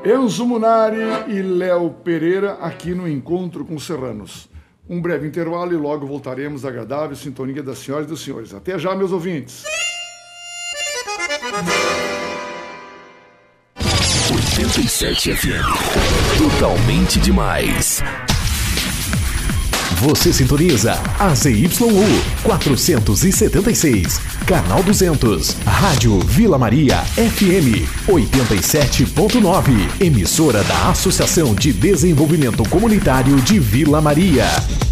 Enzo Munari e Léo Pereira aqui no Encontro com Serranos. Um breve intervalo e logo voltaremos à agradável sintonia das senhoras e dos senhores. Até já, meus ouvintes. 87 FM. Totalmente demais. Você sintoniza a ZYU 476, canal 200, Rádio Vila Maria FM 87.9, emissora da Associação de Desenvolvimento Comunitário de Vila Maria.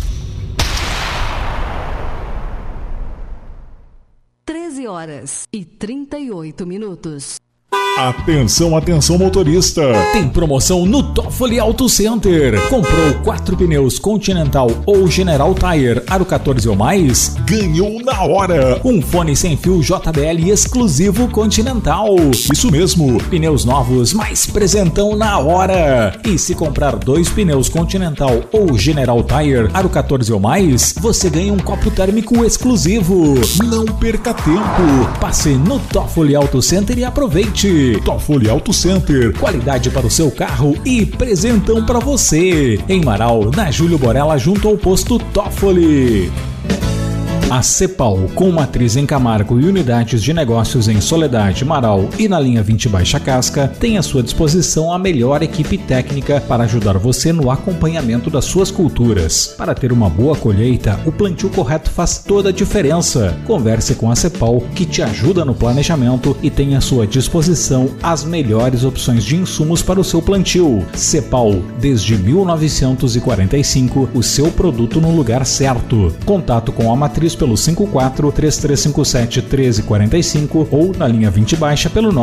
13h38. Atenção, atenção motorista! Tem promoção no Toffoli Auto Center. Comprou 4 pneus Continental ou General Tire Aro 14 ou mais? Ganhou na hora! Um fone sem fio JBL exclusivo Continental. Isso mesmo, pneus novos mais presentão na hora. E se comprar 2 pneus Continental ou General Tire Aro 14 ou mais, você ganha um copo térmico exclusivo. Não perca tempo! Passe no Toffoli Auto Center e aproveite! Toffoli Auto Center, qualidade para o seu carro e presentão para você. Em Marau, na Júlio Borella, junto ao posto Toffoli. A Cepal, com matriz em Camargo e unidades de negócios em Soledade, Marau e na linha 20 Baixa Casca, tem à sua disposição a melhor equipe técnica para ajudar você no acompanhamento das suas culturas. Para ter uma boa colheita, o plantio correto faz toda a diferença. Converse com a Cepal, que te ajuda no planejamento e tem à sua disposição as melhores opções de insumos para o seu plantio. Cepal, desde 1945, o seu produto no lugar certo. Contato com a matriz pelo 54-3357-1345 ou na linha 20 Baixa pelo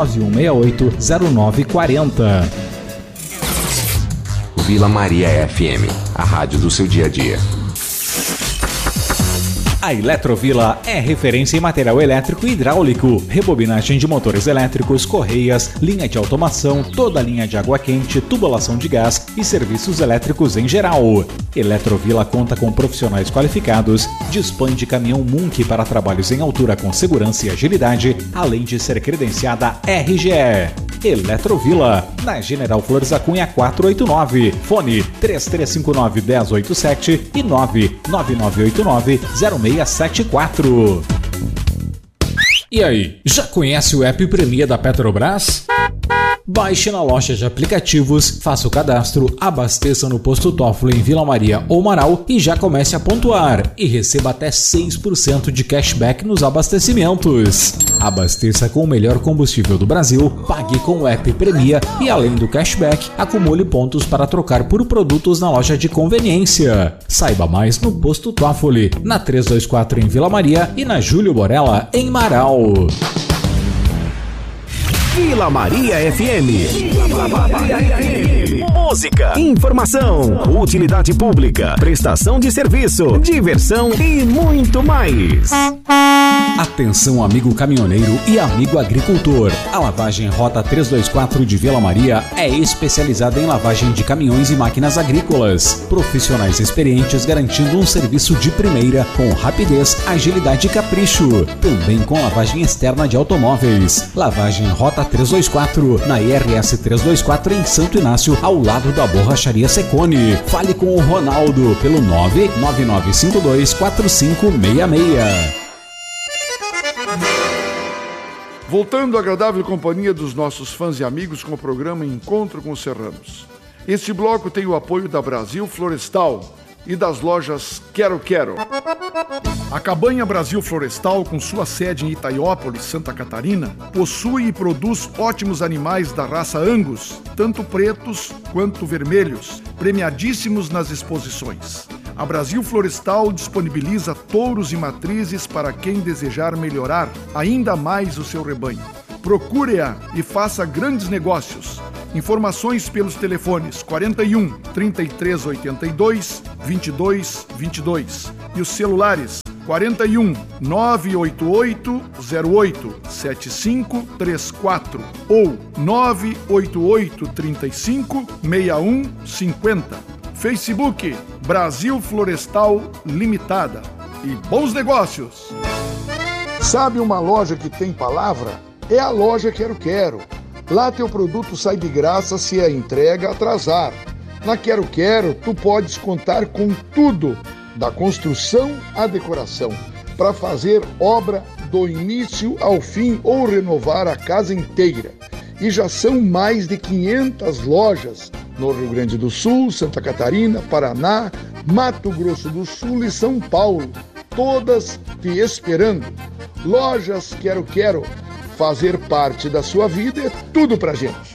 99168-0940. Vila Maria FM, a rádio do seu dia a dia. A Eletrovila é referência em material elétrico e hidráulico, rebobinagem de motores elétricos, correias, linha de automação, toda a linha de água quente, tubulação de gás e serviços elétricos em geral. Eletrovila conta com profissionais qualificados, dispõe de caminhão Munk para trabalhos em altura com segurança e agilidade, além de ser credenciada RGE. Eletrovila, na General Flores da Cunha 489, fone 3359-1087 e 99989-0674. E aí, já conhece o app Premia da Petrobras? Baixe na loja de aplicativos, faça o cadastro, abasteça no posto Toffoli em Vila Maria ou Marau e já comece a pontuar e receba até 6% de cashback nos abastecimentos. Abasteça com o melhor combustível do Brasil, pague com o app Premia e além do cashback, acumule pontos para trocar por produtos na loja de conveniência. Saiba mais no posto Toffoli, na 324 em Vila Maria e na Júlio Borella em Marau. Vila Maria FM. Vila Maria FM. Música, informação, utilidade pública, prestação de serviço, diversão e muito mais. Atenção, amigo caminhoneiro e amigo agricultor. A lavagem Rota 324 de Vila Maria é especializada em lavagem de caminhões e máquinas agrícolas. Profissionais experientes garantindo um serviço de primeira com rapidez, agilidade e capricho. Também com lavagem externa de automóveis. Lavagem Rota 324, na IRS 324 em Santo Inácio, ao lado da Borracharia Secone. Fale com o Ronaldo pelo 999524566. Voltando à agradável companhia dos nossos fãs e amigos com o programa Encontro com os Serranos. Este bloco tem o apoio da Brasil Florestal e das lojas Quero Quero. A Cabanha Brasil Florestal, com sua sede em Itaiópolis, Santa Catarina, possui e produz ótimos animais da raça Angus, tanto pretos quanto vermelhos, premiadíssimos nas exposições. A Brasil Florestal disponibiliza touros e matrizes para quem desejar melhorar ainda mais o seu rebanho. Procure-a e faça grandes negócios. Informações pelos telefones 41 3382 2222 e os celulares 41 988 08 7534 ou 988 35 6150. Facebook Brasil Florestal Limitada. E bons negócios! Sabe uma loja que tem palavra? É a loja Quero Quero. Lá teu produto sai de graça se a entrega atrasar. Na Quero Quero, tu podes contar com tudo, da construção à decoração, para fazer obra do início ao fim ou renovar a casa inteira. E já são mais de 500 lojas no Rio Grande do Sul, Santa Catarina, Paraná, Mato Grosso do Sul e São Paulo, todas te esperando. Lojas Quero Quero, fazer parte da sua vida é tudo pra gente.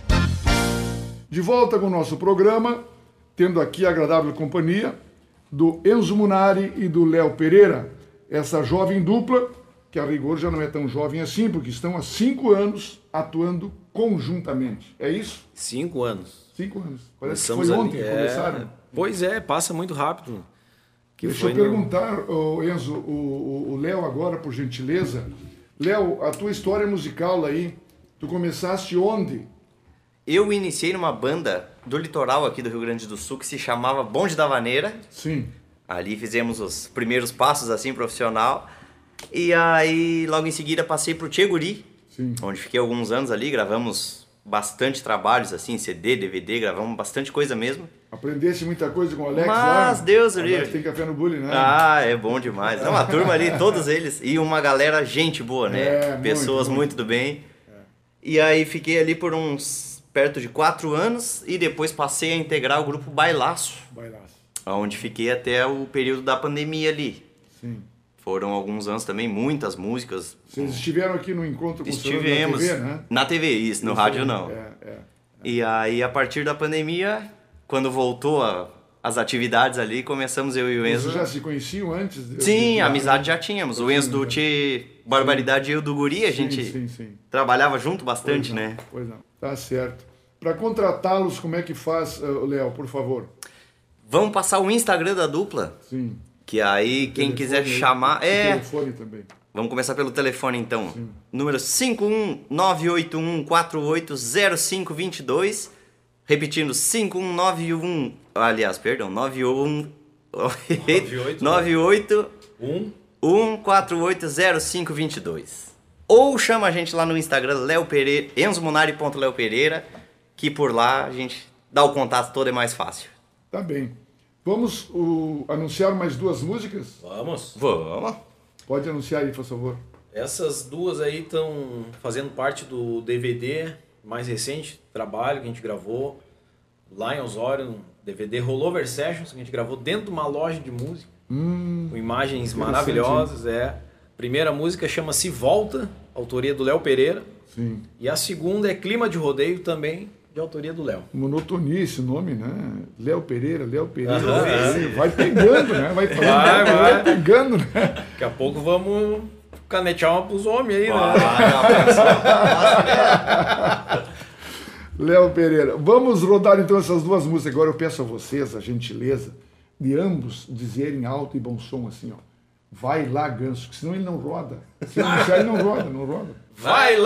De volta com o nosso programa, tendo aqui a agradável companhia do Enzo Munari e do Léo Pereira, essa jovem dupla, que a rigor já não é tão jovem assim, porque estão há 5 anos atuando conjuntamente. É isso? 5 anos. 5 anos. Parece que foi ontem que começaram. Pois é, passa muito rápido. Deixa eu perguntar, Enzo, o Léo agora, por gentileza. Léo, a tua história musical aí, tu começaste onde? Eu iniciei numa banda do litoral aqui do Rio Grande do Sul que se chamava Bonde da Vaneira. Sim. Ali fizemos os primeiros passos assim profissional. E aí logo em seguida passei pro Tchê Guri, onde fiquei alguns anos ali, gravamos bastante trabalhos assim, CD, DVD, gravamos bastante coisa mesmo. Aprendesse muita coisa com o Alex lá? Mas Deus o livre. Tem café no bullying, né? Ah, é bom demais. É uma turma ali, todos eles. E uma galera, gente boa, né? Pessoas muito do bem. E aí fiquei ali por uns perto de 4 anos e depois passei a integrar o grupo Bailaço. Onde fiquei até o período da pandemia ali. Sim. Foram alguns anos também, muitas músicas. Vocês estiveram aqui no encontro com o senhor na TV, né? Na TV, isso, no rádio não. E aí, a partir da pandemia, quando voltou as atividades ali, começamos eu e o Enzo. Vocês já se conheciam antes? Sim, amizade já tínhamos. O Enzo do Tchê Barbaridade e eu do Guri, a gente trabalhava junto bastante, né? Pois não, tá certo. Para contratá-los, como é que faz, Léo, por favor? Vamos passar o Instagram da dupla? Sim. Que aí, quem quiser chamar... telefone também. Vamos começar pelo telefone, então. Sim. Número 51981480522. Repetindo, 5191... Aliás, perdão, 981480522. Ou chama a gente lá no Instagram, Léo Pereira, enzomunari.leopereira, que por lá a gente dá o contato todo, é mais fácil. Tá bem. Vamos anunciar mais 2 músicas? Vamos. Pode anunciar aí, por favor. Essas 2 aí estão fazendo parte do DVD mais recente, trabalho que a gente gravou lá em Osório, um DVD Rollover Sessions, que a gente gravou dentro de uma loja de música, com imagens maravilhosas. Primeira música chama-se Volta, autoria do Léo Pereira. Sim. E a segunda é Clima de Rodeio, também de autoria do Léo. Monotonia esse nome, né? Léo Pereira. Vai pegando, né? Vai pegando, né? Daqui a pouco vamos canetear uma pros homens aí, né? Léo Pereira. Vamos rodar então essas 2 músicas. Agora eu peço a vocês a gentileza de ambos dizerem alto e bom som assim, ó. Vai lá, Ganso, que senão ele não roda. Se anunciar, ele não roda. Vai lá!